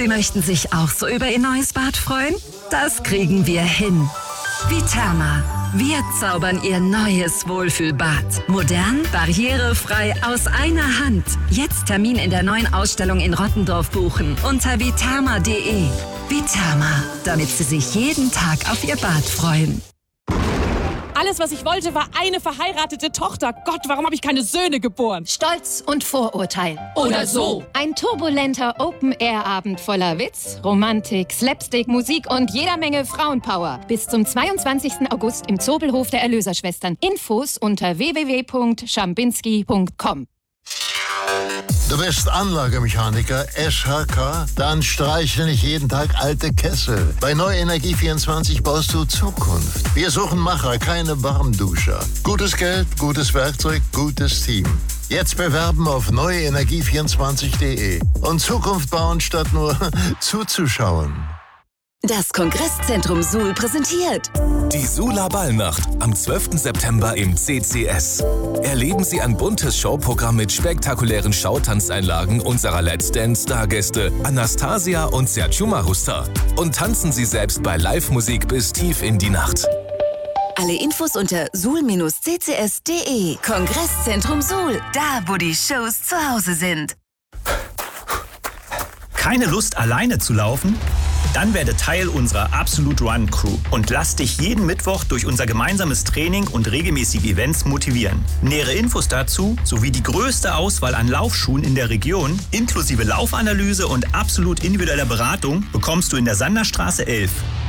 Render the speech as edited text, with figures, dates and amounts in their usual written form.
Sie möchten sich auch so über Ihr neues Bad freuen? Das kriegen wir hin. Viterma. Wir zaubern Ihr neues Wohlfühlbad. Modern, barrierefrei, aus einer Hand. Jetzt Termin in der neuen Ausstellung in Rottendorf buchen unter viterma.de. Viterma, damit Sie sich jeden Tag auf Ihr Bad freuen. Alles, was ich wollte, war eine verheiratete Tochter. Gott, warum habe ich keine Söhne geboren? Stolz und Vorurteil. Oder so. Ein turbulenter Open-Air-Abend voller Witz, Romantik, Slapstick, Musik und jeder Menge Frauenpower. Bis zum 22. August im Zobelhof der Erlöserschwestern. Infos unter www.schambinski.com. Du bist Anlagemechaniker, SHK? Dann streichle nicht jeden Tag alte Kessel. Bei Neue Energie 24 baust du Zukunft. Wir suchen Macher, keine Warmduscher. Gutes Geld, gutes Werkzeug, gutes Team. Jetzt bewerben auf neuenergie24.de und Zukunft bauen, statt nur zuzuschauen. Das Kongresszentrum Suhl präsentiert Die Suhler Ballnacht am 12. September im CCS. Erleben Sie ein buntes Showprogramm mit spektakulären Schautanzeinlagen unserer Let's Dance-Stargäste Anastasia und Sergio Marusta. Und tanzen Sie selbst bei Live-Musik bis tief in die Nacht. Alle Infos unter suhl-ccs.de. Kongresszentrum Suhl, da wo die Shows zu Hause sind. Keine Lust, alleine zu laufen? Dann werde Teil unserer Absolute Run Crew und lass dich jeden Mittwoch durch unser gemeinsames Training und regelmäßige Events motivieren. Nähere Infos dazu sowie die größte Auswahl an Laufschuhen in der Region, inklusive Laufanalyse und absolut individueller Beratung, bekommst du in der Sanderstraße 11.